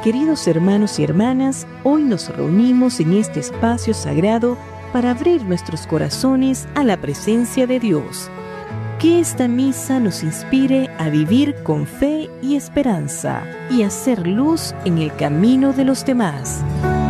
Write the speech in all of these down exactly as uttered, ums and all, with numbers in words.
Queridos hermanos y hermanas, hoy nos reunimos en este espacio sagrado para abrir nuestros corazones a la presencia de Dios. Que esta misa nos inspire a vivir con fe y esperanza y hacer luz en el camino de los demás.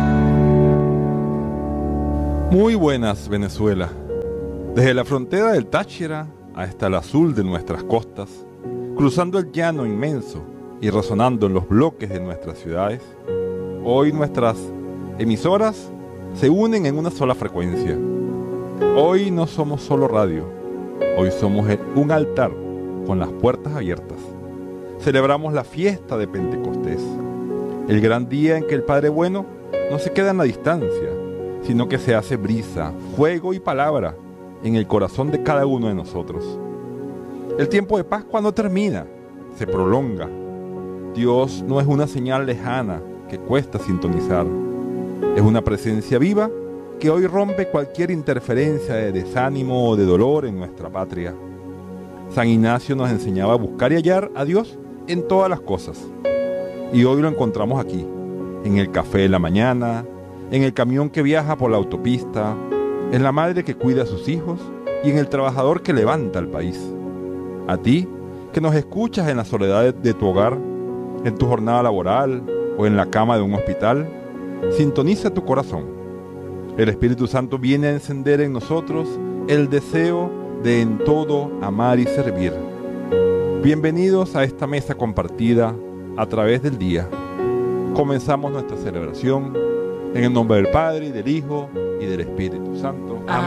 Muy buenas, Venezuela. Desde la frontera del Táchira hasta el azul de nuestras costas, cruzando el llano inmenso y resonando en los bloques de nuestras ciudades, hoy nuestras emisoras se unen en una sola frecuencia. Hoy no somos solo radio, hoy somos un altar con las puertas abiertas. Celebramos la fiesta de Pentecostés, el gran día en que el Padre Bueno no se queda en la distancia, sino que se hace brisa, fuego y palabra en el corazón de cada uno de nosotros. El tiempo de Pascua no termina, se prolonga. Dios no es una señal lejana que cuesta sintonizar. Es una presencia viva que hoy rompe cualquier interferencia de desánimo o de dolor en nuestra patria. San Ignacio nos enseñaba a buscar y hallar a Dios en todas las cosas. Y hoy lo encontramos aquí, en el café de la mañana, en el camión que viaja por la autopista, en la madre que cuida a sus hijos y en el trabajador que levanta el país. A ti, que nos escuchas en la soledad de tu hogar, en tu jornada laboral o en la cama de un hospital, sintoniza tu corazón. El Espíritu Santo viene a encender en nosotros el deseo de en todo amar y servir. Bienvenidos a esta mesa compartida a través del día. Comenzamos nuestra celebración en el nombre del Padre, y del Hijo, y del Espíritu Santo. Amén.